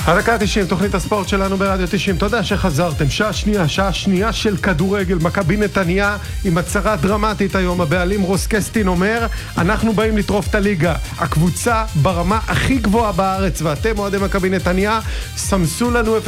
הדקה 90, תוכנית הספורט שלנו ברדיו 90. תודה שחזרתם. שעה שנייה של כדורגל. מכבי נתניה עם הצהרה דרמטית היום. הבעלים רוס קסטין אומר, אנחנו באים לטרוף את הליגה. הקבוצה ברמה הכי גבוהה בארץ, ואתם אוהדי מכבי נתניה, סמסו לנו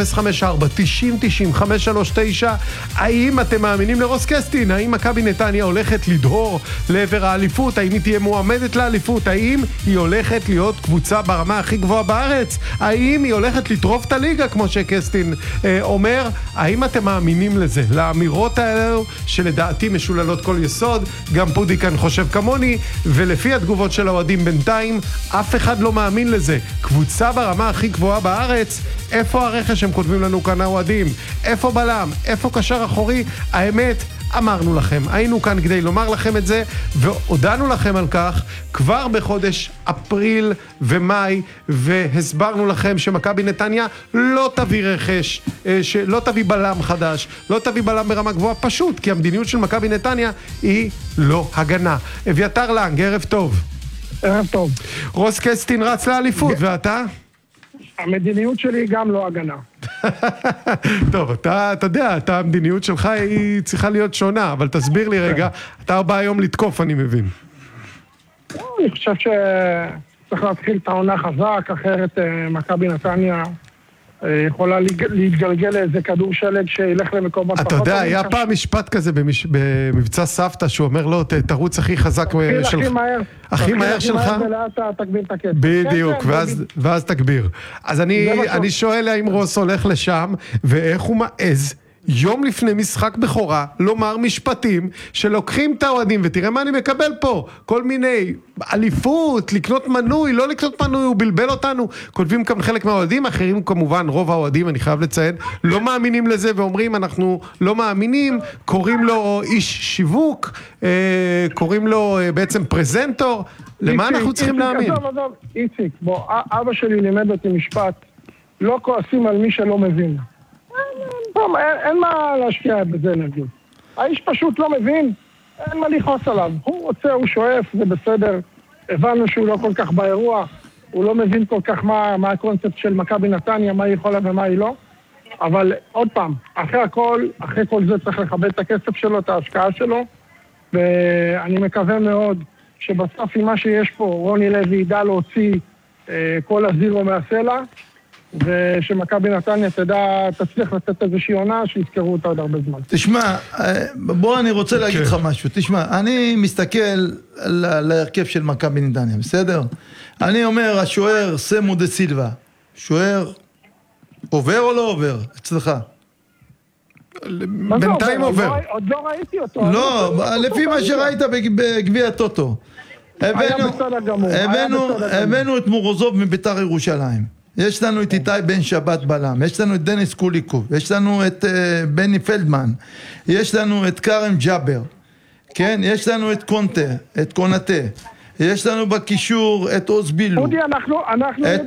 054-90-90-539. האם אתם מאמינים לרוס קסטין? האם מכבי נתניה הולכת לדהור לעבר האליפות? האם היא תהיה מועמדת לאליפות? האם היא הולכת להיות קבוצה ברמה הכי גבוהה בארץ? האם היא הולכת לטרוף את הליגה, כמו שקסטין אומר? האם אתם מאמינים לזה? לאמירות האלו שלדעתי משוללות כל יסוד. גם פודי כאן חושב כמוני, ולפי התגובות של האוהדים בינתיים אף אחד לא מאמין לזה. קבוצה ברמה הכי גבוהה בארץ? איפה הרכש הם כותבים לנו כאן האוהדים? איפה בלם? איפה קשר אחורי? האמת, אמרנו לכם, היינו כאן כדי לומר לכם את זה, והודענו לכם על כך כבר בחודש אפריל ומאי, והסברנו לכם שמכבי נתניה לא תביא רכש, לא תביא בלם חדש, לא תביא בלם ברמה גבוהה, פשוט כי המדיניות של מכבי נתניה היא לא הגנה. אביתר לנג, ערב טוב. ערב טוב. רוס קסטין רץ לאליפות, ואתה? המדיניות שלי גם לא הגנה. טוב, אתה יודע, המדיניות שלך היא צריכה להיות שונה, אבל תסביר לי רגע, אתה בא היום לתקוף, אני מבין. אני חושב שצריך להתחיל את העונה חזק, אחרת מכבי נתניה יכולה להתגלגל לאיזה כדור שלג שילך למקומות פחות. אתה יודע, היה פעם משפט כזה במבצע סבתא, שהוא אומר לו, תרוץ הכי חזק שלך. הכי מהר שלך? הכי מהר ולאט תגביר את הקצב. בדיוק, ואז תגביר. אז אני שואל האם רוס הולך לשם, ואיך הוא מעז יום לפני משחק בכורה לומר משפטים שלוקחים את האוהדים, ותראה מה אני מקבל פה, כל מיני אליפות, לקנות מנוי, לא לקנות מנוי, הוא בלבל אותנו. כותבים כאן חלק מהאוהדים, אחרים כמובן, רוב האוהדים, אני חייב לציין, לא מאמינים לזה ואומרים אנחנו לא מאמינים, קוראים לו איש שיווק, קוראים לו בעצם פרזנטור. למה אנחנו צריכים להאמין? איציק, בוא, אבא שלי לימד אותי משפט, לא כועסים על מי שלא מבין. אין מה להשקיע בזה נגיד. האיש פשוט לא מבין, אין מה לכעוס עליו. הוא רוצה, הוא שואף, זה בסדר. הבנו שהוא לא כל כך באירוע, הוא לא מבין כל כך מה הקונספט של מכבי נתניה, מה היא יכולה ומה היא לא. אבל עוד פעם, אחרי כל זה צריך לכבד את הכסף שלו, את ההשקעה שלו, ואני מקווה מאוד שבסוף עם מה שיש פה, רוני לוי ידע להוציא כל הזירו מהסלע, ושמכבי נתניה תצליח לתת איזושהי עונה שיזכרו אותה עוד הרבה זמן. תשמע, בוא אני רוצה להגיד לך משהו. תשמע, אני מסתכל להרכב של מכבי נתניה, בסדר? אני אומר, השוער סמו דה סילבה, שוער עובר או לא עובר? אצלך? בינתיים עובר. עוד לא ראיתי אותו. לא, לפי מה שראית בגביע הטוטו. הבאנו את מורוזוב מביתר ירושלים. יש לנו את איתי בן שבת בלם, יש לנו את דניס קוליקוב, יש לנו את בני פלדמן, יש לנו את קרם ג'אבר, כן? יש לנו את קונטה, את קונטה, יש לנו בקישור את עוז בילו, אודי, אנחנו